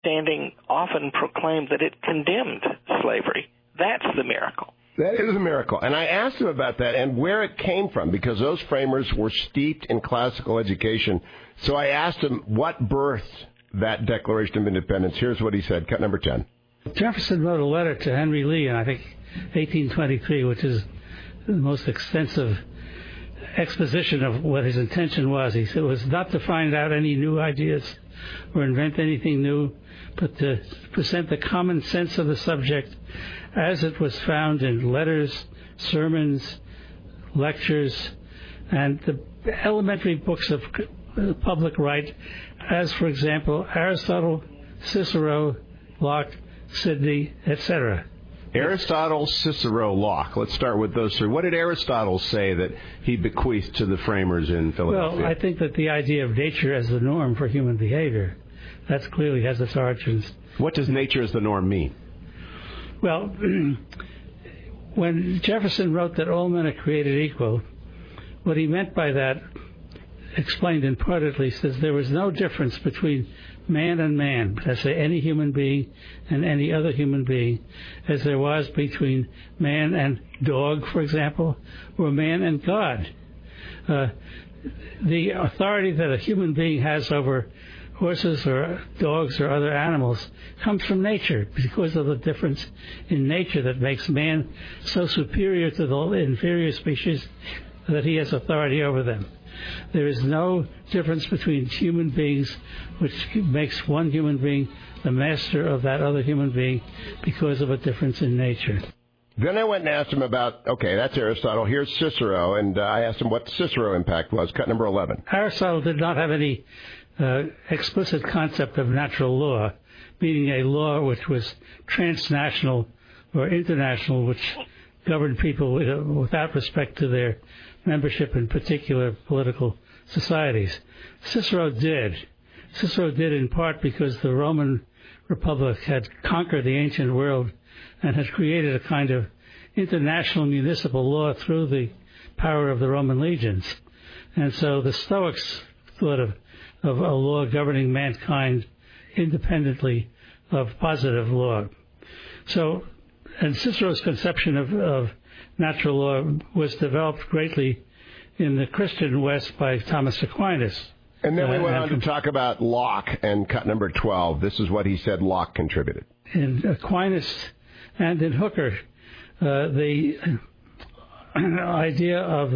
understanding often proclaimed that it condemned slavery. That's the miracle. That is a miracle. And I asked him about that and where it came from, because those framers were steeped in classical education. So I asked him what birthed that Declaration of Independence. Here's what he said, cut number 10. Jefferson wrote a letter to Henry Lee in, I think, 1823, which is the most extensive exposition of what his intention was. He said it was not to find out any new ideas or invent anything new, but to present the common sense of the subject as it was found in letters, sermons, lectures, and the elementary books of public right, as, for example, Aristotle, Cicero, Locke, Sidney, etc. Aristotle, Cicero, Locke. Let's start with those three. What did Aristotle say that he bequeathed to the framers in Philadelphia? Well, I think that the idea of nature as the norm for human behavior, that clearly has its origins. What does nature as the norm mean? Well, when Jefferson wrote that all men are created equal, what he meant by that, explained in part at least, is there was no difference between man and man, let's say any human being and any other human being, as there was between man and dog, for example, or man and God. The authority that a human being has over horses or dogs or other animals comes from nature, because of the difference in nature that makes man so superior to the inferior species that he has authority over them. There is no difference between human beings which makes one human being the master of that other human being because of a difference in nature. Then I went and asked him about, okay, that's Aristotle. Here's Cicero, and I asked him what the Cicero impact was, cut number 11. Aristotle did not have any explicit concept of natural law, meaning a law which was transnational or international, which governed people without respect to their membership in particular political societies. Cicero did. Cicero did in part because the Roman Republic had conquered the ancient world and had created a kind of international municipal law through the power of the Roman legions. And so the Stoics thought of a law governing mankind independently of positive law. So, and Cicero's conception of natural law was developed greatly in the Christian West by Thomas Aquinas. And then we went on to talk about Locke and cut number 12. This is what he said Locke contributed. In Aquinas and in Hooker, the idea of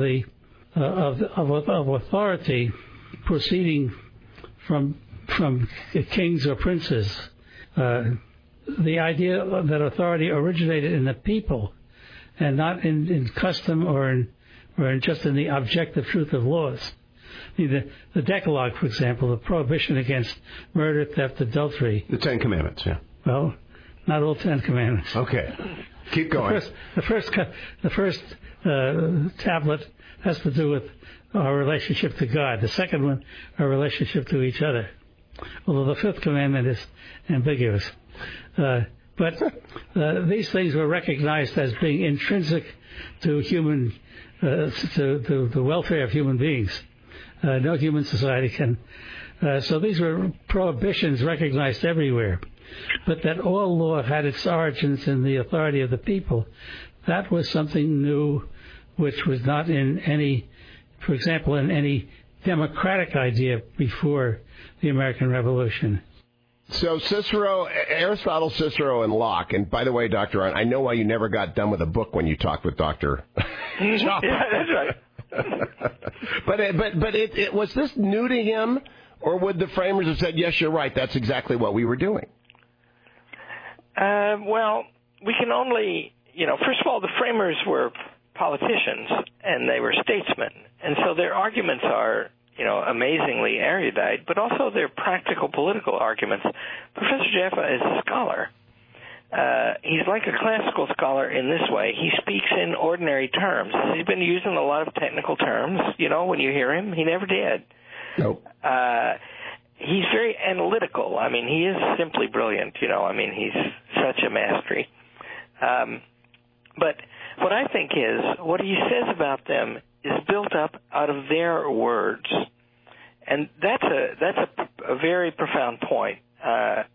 authority proceeding from kings or princes, the idea that authority originated in the people and not in custom or in just in the objective truth of laws. I mean, the Decalogue, for example, the prohibition against murder, theft, adultery. The Ten Commandments, yeah. Well, not all 10 Commandments. Okay. Keep going. The first tablet has to do with our relationship to God. The second one, our relationship to each other. Although the fifth commandment is ambiguous. But these things were recognized as being intrinsic to to the welfare of human beings. No human society can. So these were prohibitions recognized everywhere. But that all law had its origins in the authority of the people, that was something new, which was not in any, for example, in any democratic idea before the American Revolution. So Aristotle, Cicero, and Locke. And by the way, Dr. Arndt, I know why you never got done with a book when you talked with Dr. Yeah, that's right. But was this new to him, or would the framers have said, yes, you're right, that's exactly what we were doing? Well, we can only, first of all, the framers were politicians, and they were statesmen. And so their arguments are, amazingly erudite, but also they're practical political arguments. Professor Jaffa is a scholar. He's like a classical scholar in this way. He speaks in ordinary terms. He's been using a lot of technical terms, when you hear him. He never did. Nope. He's very analytical. I mean, he is simply brilliant, he's such a mastery. But what I think is, what he says about them is built up out of their words. And that's a very profound point.